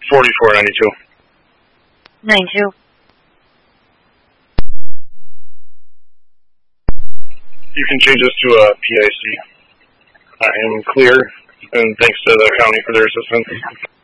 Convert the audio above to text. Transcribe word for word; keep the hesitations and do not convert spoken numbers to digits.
forty-four ninety-two. ninety-two. You can change this to a P I C. I am clear, and thanks to the county for their assistance.